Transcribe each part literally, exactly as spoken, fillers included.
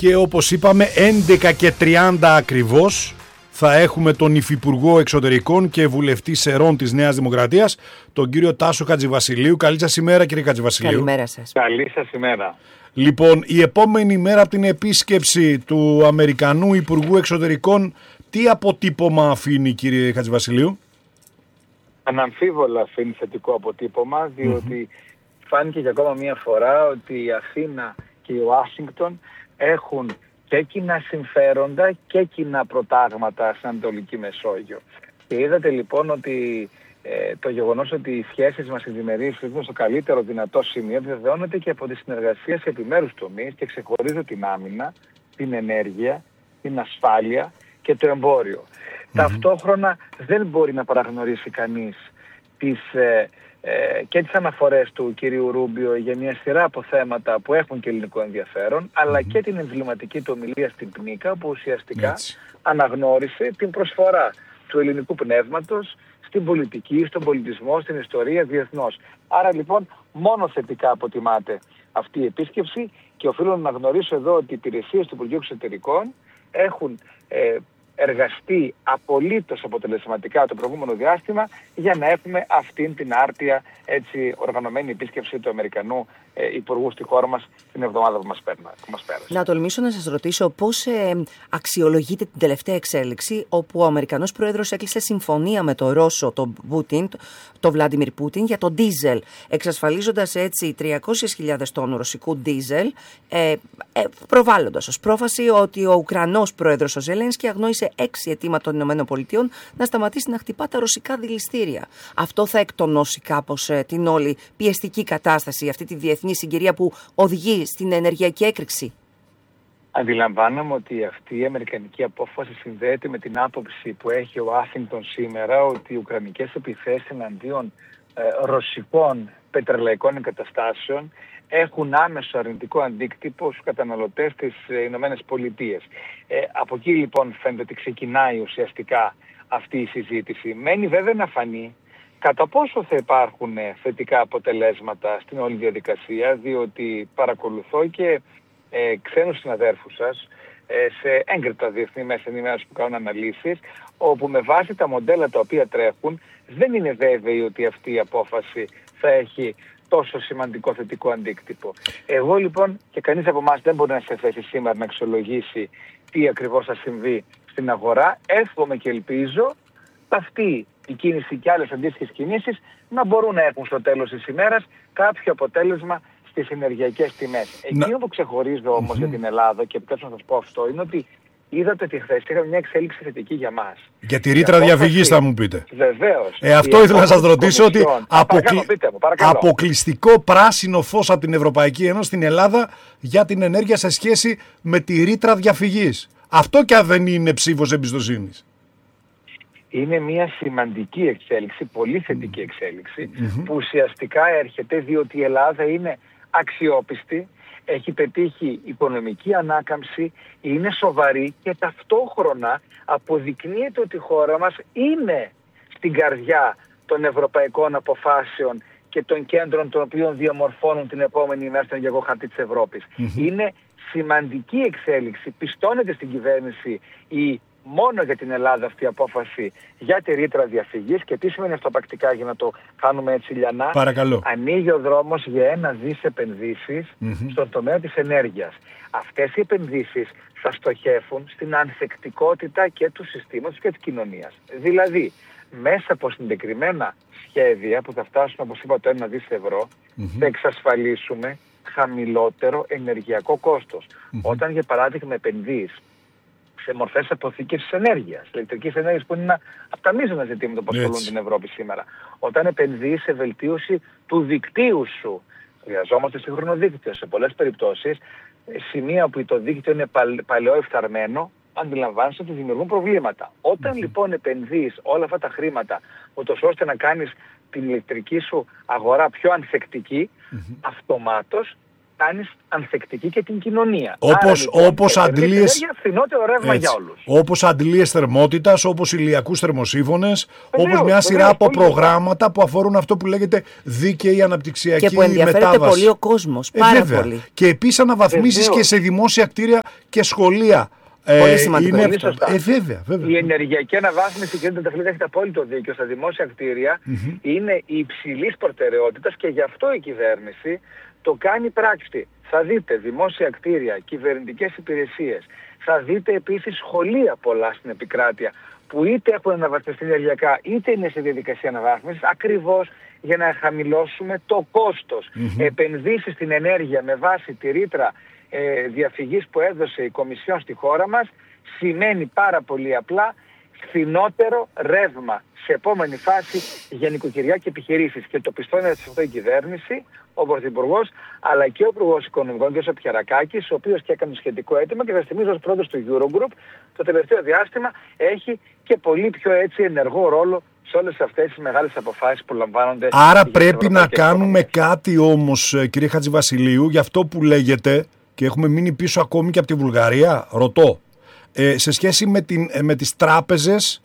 Και όπως είπαμε, έντεκα και τριάντα ακριβώς θα έχουμε τον Υφυπουργό Εξωτερικών και Βουλευτή Σερών της Νέας Δημοκρατίας, τον κύριο Τάσο Χατζηβασιλείου. Καλή σας ημέρα, κύριε Χατζηβασιλείου. Καλημέρα σας. Καλή σας ημέρα. Λοιπόν, η επόμενη μέρα από την επίσκεψη του Αμερικανού Υπουργού Εξωτερικών, τι αποτύπωμα αφήνει, κύριε Χατζηβασιλείου? Αναμφίβολα αφήνει θετικό αποτύπωμα, διότι mm-hmm. φάνηκε για ακόμα μία φορά ότι η Αθήνα και η Ουάσιγκτον έχουν και κοινά συμφέροντα και κοινά προτάγματα στην Ανατολική Μεσόγειο. Και είδατε λοιπόν ότι ε, το γεγονός ότι οι σχέσεις μας οι διμερείς βρίσκονται στο καλύτερο δυνατό σημείο επιβεβαιώνεται και από τη συνεργασία σε επιμέρους τομείς και ξεχωρίζω την άμυνα, την ενέργεια, την ασφάλεια και το εμπόριο. Mm-hmm. Ταυτόχρονα δεν μπορεί να παραγνωρίσει κανείς τις, ε, ε, και τις αναφορές του κυρίου Ρούμπιο για μια σειρά από θέματα που έχουν και ελληνικό ενδιαφέρον, mm-hmm. αλλά και την εμβληματική του ομιλία στην Πνίκα, που ουσιαστικά Έτσι. αναγνώρισε την προσφορά του ελληνικού πνεύματος στην πολιτική, στον πολιτισμό, στην ιστορία διεθνώς. Άρα λοιπόν μόνο θετικά αποτιμάται αυτή η επίσκεψη και οφείλω να γνωρίσω εδώ ότι οι υπηρεσίες του Υπουργείου Εξωτερικών έχουν ε, εργαστεί απολύτως αποτελεσματικά το προηγούμενο διάστημα για να έχουμε αυτήν την άρτια έτσι, οργανωμένη επίσκεψη του Αμερικανού ε, Υπουργού στη χώρα μας την εβδομάδα που μας, πέρνα, που μας πέρασε. Να τολμήσω να σας ρωτήσω πώς ε, αξιολογείτε την τελευταία εξέλιξη όπου ο Αμερικανός Πρόεδρος έκλεισε συμφωνία με τον Ρώσο, τον Πούτιν, τον Βλάντιμιρ Πούτιν, για τον ντίζελ, εξασφαλίζοντας έτσι τριακόσιες χιλιάδες τόνου ρωσικού ντίζελ, ε, ε, προβάλλοντας ως πρόφαση ότι ο Ουκρανός Πρόεδρος ο Ζελένσκι αγνόησε έξι αιτήματα των ΗΠΑ να σταματήσει να χτυπά τα ρωσικά δηληστήρια. Αυτό θα εκτονώσει κάπως ε, την όλη πιεστική κατάσταση, αυτή τη διεθνή συγκυρία που οδηγεί στην ενεργειακή έκρηξη. Αντιλαμβάνομαι ότι αυτή η αμερικανική απόφαση συνδέεται με την άποψη που έχει ο Ουάσιγκτον σήμερα ότι οι ουκρανικές επιθέσεις εναντίον ε, ρωσικών πετρελαϊκών εγκαταστάσεων έχουν άμεσο αρνητικό αντίκτυπο στους καταναλωτές της Ηνωμένες Πολιτείες. Ε, από εκεί λοιπόν φαίνεται ότι ξεκινάει ουσιαστικά αυτή η συζήτηση. Μένει βέβαια να φανεί κατά πόσο θα υπάρχουν θετικά αποτελέσματα στην όλη διαδικασία, διότι παρακολουθώ και ε, ξένους συναδέρφους σας ε, σε έγκριτα διεθνή μέσα ενημέρωσης που κάνουν αναλύσεις, όπου με βάση τα μοντέλα τα οποία τρέχουν δεν είναι βέβαιοι ότι αυτή η απόφαση θα έχει τόσο σημαντικό θετικό αντίκτυπο. Εγώ λοιπόν και κανείς από εμάς δεν μπορεί να σε θέσει σήμερα να αξιολογήσει τι ακριβώς θα συμβεί στην αγορά. Εύχομαι και ελπίζω αυτή η κίνηση και άλλες αντίστοιχες κινήσεις να μπορούν να έχουν στο τέλος της ημέρας κάποιο αποτέλεσμα στις ενεργειακές τιμές. Να... Εκείνο που ξεχωρίζω όμως mm-hmm. για την Ελλάδα και επιτρέψτε να σας πω αυτό είναι ότι είδατε ότι χθες είχαμε μια εξέλιξη θετική για μας. Για τη ρήτρα διαφυγής θα μου πείτε. Βεβαίως. Ε, αυτό ήθελα να σας ρωτήσω ότι αποκλει... πείτε μου, παρακαλώ. αποκλειστικό πράσινο φως από την Ευρωπαϊκή Ένωση στην Ελλάδα για την ενέργεια σε σχέση με τη ρήτρα διαφυγής. Αυτό κι αν δεν είναι ψήφος εμπιστοσύνης. Είναι μια σημαντική εξέλιξη, πολύ θετική εξέλιξη, mm-hmm. που ουσιαστικά έρχεται διότι η Ελλάδα είναι αξιόπιστη, έχει πετύχει οικονομική ανάκαμψη, είναι σοβαρή και ταυτόχρονα αποδεικνύεται ότι η χώρα μας είναι στην καρδιά των ευρωπαϊκών αποφάσεων και των κέντρων των οποίων διαμορφώνουν την επόμενη ημέρα στο ενεργειακό χαρτί της Ευρώπης. Mm-hmm. Είναι σημαντική εξέλιξη, πιστώνεται στην κυβέρνηση η μόνο για την Ελλάδα αυτή η απόφαση για τη ρήτρα διαφυγής. Και τι σημαίνει αυτό πρακτικά για να το κάνουμε έτσι λιανά? Παρακαλώ. Ανοίγει ο δρόμος για ένα δις επενδύσεις mm-hmm. στον τομέα της ενέργειας. Αυτές οι επενδύσεις θα στοχεύουν στην ανθεκτικότητα και του συστήματος και της κοινωνίας. Δηλαδή, μέσα από συγκεκριμένα σχέδια που θα φτάσουν, όπως είπα, το ένα δις ευρώ, mm-hmm. θα εξασφαλίσουμε χαμηλότερο ενεργειακό κόστος. Mm-hmm. Όταν, για παράδειγμα, επενδύεις σε μορφές αποθήκευσης ενέργειας, ηλεκτρικής ενέργειας, που είναι ένα από τα μείζωνα ζητήματα που ασχολούν την Ευρώπη σήμερα. Όταν επενδύεις σε βελτίωση του δικτύου σου, χρειαζόμαστε σύγχρονο δίκτυο. Σε πολλές περιπτώσεις, σημεία που το δίκτυο είναι παλαιό εφταρμένο, αντιλαμβάνεσαι ότι δημιουργούν προβλήματα. Όταν mm-hmm. λοιπόν επενδύεις όλα αυτά τα χρήματα, ούτως ώστε να κάνεις την ηλεκτρική σου αγορά πιο ανθεκτική, mm-hmm. αυτομάτως κάνεις ανθεκτική και την κοινωνία. Όπως, Άρα, όπως λοιπόν, αντλίες, ενέργεια, φθηνότερο ρεύμα για όλους. Όπως αντλίες θερμότητας, όπως ηλιακούς θερμοσύφωνες, Βεβαίως, όπως μια σειρά βεβαίως, από πολύ προγράμματα που αφορούν αυτό που λέγεται δίκαιη αναπτυξιακή και που ενδιαφέρεται μετάβαση. πολύ ο κόσμος, Ε, πάρα βέβαια. πολύ. Και επίσης αναβαθμίσεις Βεβαίως. και σε δημόσια κτίρια και σχολεία. Πολύ σημαντικό. Πολύ σωστά. Ε, βέβαια, βέβαια. Η ενεργειακή αναβάθμιση, κύριε Τενταφυλίδη, έχετε απόλυτο δίκιο, στα δημόσια κτίρια Mm-hmm. είναι υψηλής προτεραιότητας και γι' αυτό η κυβέρνηση το κάνει πράξη. Θα δείτε δημόσια κτίρια, κυβερνητικές υπηρεσίες, θα δείτε επίσης σχολεία πολλά στην επικράτεια που είτε έχουν αναβαθμιστεί ενεργειακά είτε είναι σε διαδικασία αναβάθμισης, ακριβώς για να χαμηλώσουμε το κόστος. Mm-hmm. Επενδύσεις στην ενέργεια με βάση τη ρήτρα ε, διαφυγής που έδωσε η Κομισιόν στη χώρα μας σημαίνει πάρα πολύ απλά φθηνότερο ρεύμα σε επόμενη φάση για νοικοκυριά και επιχειρήσεις. Και το πιστώνει σε αυτό η κυβέρνηση, ο Πρωθυπουργός, αλλά και ο Υπουργός Οικονομικών κ. Πιαρακάκης, ο οποίος και έκανε σχετικό αίτημα και θα θυμίζω ως πρόεδρος του Eurogroup, το τελευταίο διάστημα έχει και πολύ πιο έτσι ενεργό ρόλο σε όλες αυτές τις μεγάλες αποφάσεις που λαμβάνονται. Άρα πρέπει να κάνουμε οικονομία. Κάτι όμως, κύριε Χατζηβασιλείου, για αυτό που λέγεται και έχουμε μείνει πίσω ακόμη και από τη Βουλγαρία, ρωτώ, ε, σε σχέση με, την, με τις τράπεζες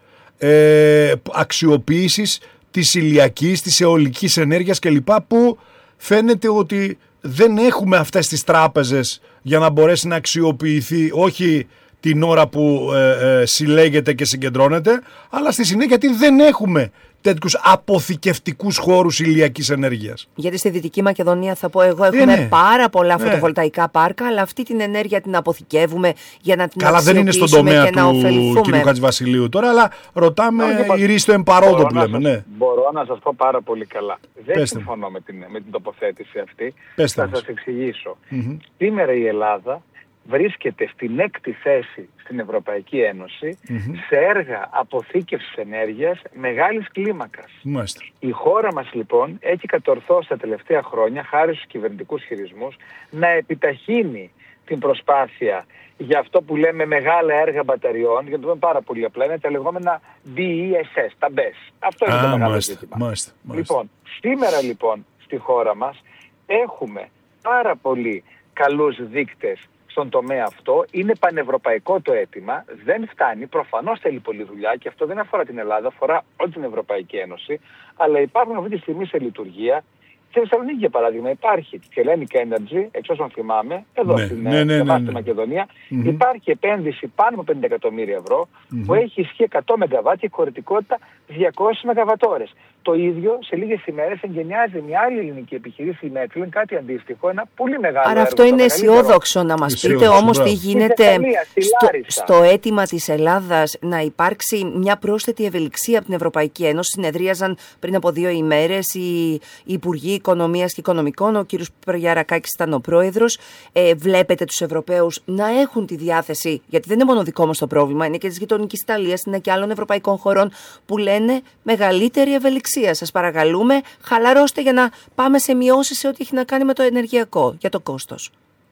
ε, αξιοποίησης της ηλιακής, της αιωλικής ενέργειας κλπ. Που φαίνεται ότι δεν έχουμε αυτές τις τράπεζες για να μπορέσει να αξιοποιηθεί όχι την ώρα που ε, ε, συλλέγεται και συγκεντρώνεται, αλλά στη συνέχεια γιατί δεν έχουμε τέτοιους αποθηκευτικούς χώρους ηλιακής ενέργειας. Γιατί στη Δυτική Μακεδονία, θα πω εγώ, έχουμε ναι. πάρα πολλά Ναι. φωτοβολταϊκά πάρκα, αλλά αυτή την ενέργεια την αποθηκεύουμε για να την Καλά, δεν είναι στον τομέα και του κ. Χατζηβασιλείου τώρα, αλλά ρωτάμε η ρίστο εμπαρόδο που λέμε. Ναι. Μπορώ να σας πω πάρα πολύ καλά. Δεν Πέστε. συμφωνώ με την, με την τοποθέτηση αυτή. Πέστε θα μας. σας εξηγήσω. Mm-hmm. Σήμερα η Ελλάδα βρίσκεται στην έκτη θέση στην Ευρωπαϊκή Ένωση Mm-hmm. σε έργα αποθήκευσης ενέργειας μεγάλης κλίμακας. Μάλιστα. Η χώρα μας λοιπόν έχει κατορθώσει τα τελευταία χρόνια, χάρη στους κυβερνητικούς χειρισμούς, να επιταχύνει την προσπάθεια για αυτό που λέμε μεγάλα έργα μπαταριών, για να το πούμε πάρα πολύ απλά, είναι τα λεγόμενα μπι ι ες ες, τα μπι ι ες. Αυτό είναι Α, το μεγάλο μάλιστα, ζήτημα. μάλιστα, μάλιστα. Λοιπόν, σήμερα λοιπόν στη χώρα μας έχουμε πάρα πολύ καλούς δείκτες στον τομέα αυτό. Είναι πανευρωπαϊκό το αίτημα, δεν φτάνει, προφανώς θέλει πολλή δουλειά και αυτό δεν αφορά την Ελλάδα, αφορά όλη την Ευρωπαϊκή Ένωση, αλλά υπάρχουν αυτή τη στιγμή σε λειτουργία. Στη Θεσσαλονίκη, για παράδειγμα, υπάρχει τη Hellenic Energy, εξ όσων θυμάμαι, εδώ ναι, στην ναι, ναι, ναι, ναι. Μακεδονία. Mm-hmm. Υπάρχει επένδυση πάνω από πενήντα εκατομμύρια ευρώ, mm-hmm. που έχει ισχύ εκατό μεγαβάτ και χωρητικότητα διακόσιες μεγαβατόρες. Το ίδιο σε λίγες ημέρες εγγενιάζει μια άλλη ελληνική επιχείρηση, η Μέτλεν, κάτι αντίστοιχο, ένα πολύ μεγάλο Άρα έργο. αυτό είναι αισιόδοξο να μας πείτε, όμως τι γίνεται στο, στο αίτημα της Ελλάδας να υπάρξει μια πρόσθετη ευελιξία από την Ευρωπαϊκή Ένωση. Συνεδρίαζαν πριν από δύο ημέρες οι, οι Υπουργοί Οικονομίας και Οικονομικών, ο κ. Πιαρακάκης ήταν ο πρόεδρος. Ε, βλέπετε τους Ευρωπαίους να έχουν τη διάθεση, γιατί δεν είναι μόνο δικό μας το πρόβλημα, είναι και της γειτονικής Ιταλίας, είναι και άλλων ευρωπαϊκών χωρών που λένε μεγαλύτερη ευελιξία. Σας παρακαλούμε, χαλαρώστε για να πάμε σε μειώσεις σε ό,τι έχει να κάνει με το ενεργειακό, για το κόστος.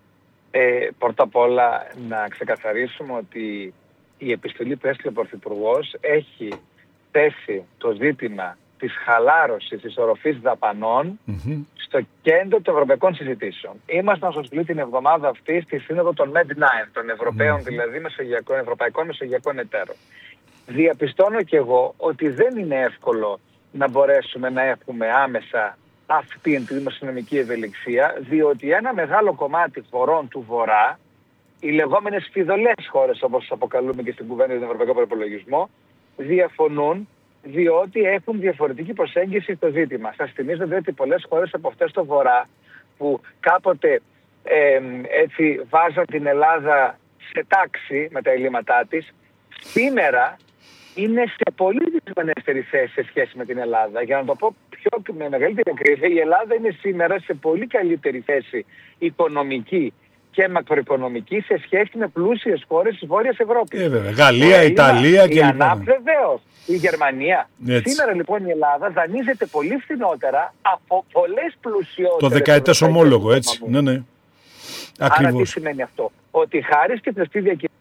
Ε, πρώτα απ' όλα να ξεκαθαρίσουμε ότι η επιστολή που έστειλε ο Πρωθυπουργός έχει θέσει το ζήτημα της χαλάρωσης της οροφής δαπανών mm-hmm. στο κέντρο των ευρωπαϊκών συζητήσεων. Ήμασταν στο σπίτι την εβδομάδα αυτή στη σύνοδο των Med εννιά, των Ευρωπαίων mm-hmm. δηλαδή μεσογειακών, Ευρωπαϊκών Μεσογειακών Εταίρων. Διαπιστώνω και εγώ ότι δεν είναι εύκολο να μπορέσουμε να έχουμε άμεσα αυτή τη δημοσιονομική ευελιξία, διότι ένα μεγάλο κομμάτι χωρών του Βορρά, οι λεγόμενες φιδωλές χώρες όπως τις αποκαλούμε και στην κουβέντα του Ευρωπαϊκού Προϋπολογισμού, διαφωνούν διότι έχουν διαφορετική προσέγγιση στο ζήτημα. Σας θυμίζω ότι πολλές χώρες από αυτές στο Βορρά που κάποτε ε, έτσι βάζαν την Ελλάδα σε τάξη με τα ελλείμματά της, σήμερα είναι σε πολύ δυσμενέστερη θέση σε σχέση με την Ελλάδα. Για να το πω πιο με μεγαλύτερη ακρίβεια, η Ελλάδα είναι σήμερα σε πολύ καλύτερη θέση οικονομική και μακροοικονομική σε σχέση με πλούσιες χώρες της Βόρειας Ευρώπης. Ε, βέβαια. Γαλλία, η Ιταλία και λοιπά. Βεβαίως. Η Γερμανία. Έτσι. Σήμερα λοιπόν η Ελλάδα δανείζεται πολύ φθηνότερα από πολλές πλουσιότερες. Το δεκαετές ομόλογο, έτσι. Ναι, ναι. Άρα Ακριβώς. τι σημαίνει αυτό? Ότι χάρη στη χρηστή διακυβέρνηση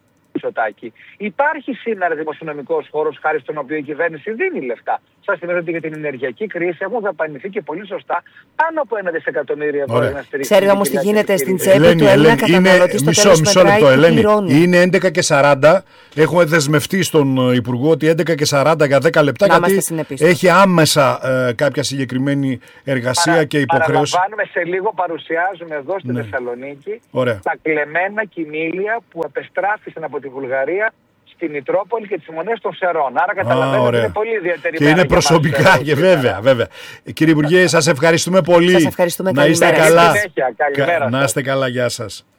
Μητσοτάκη. Υπάρχει σήμερα δημοσιονομικός χώρος χάρη στον οποίο η κυβέρνηση δίνει λεφτά. Σας θυμίζω ότι για την ενεργειακή κρίση έχουν δαπανηθεί και πολύ σωστά πάνω από ένα δισεκατομμύριο ευρώ για να στηρίξει. Ξέρετε όμως τι γίνεται στην τσέπη του Έλληνα καταναλωτή στο μισό, τέλος μισό μετράει λεπτό, και Ελένη. πληρώνει. Είναι έντεκα και σαράντα. Έχουμε δεσμευτεί στον Υπουργό ότι έντεκα και σαράντα για δέκα λεπτά, να γιατί έχει άμεσα ε, κάποια συγκεκριμένη εργασία Παρα, και υποχρέωση. Παραλαμβάνουμε σε λίγο, παρουσιάζουμε εδώ στη ναι. Θεσσαλονίκη Ωραία. τα κλεμμένα κοιμήλια που επεστράφησαν από τη Βουλγαρία στη Μητρόπολη και τις Μονές των Σερών. Άρα καταλαβαίνετε ότι είναι πολύ ιδιαίτερη και είναι προσωπικά και βέβαια, βέβαια. Κύριε Υπουργέ, σας ευχαριστούμε πολύ. Σας ευχαριστούμε. Να είστε καλημέρα. καλά. Συνέχεια, καλημέρα. Να είστε καλά, γεια σας.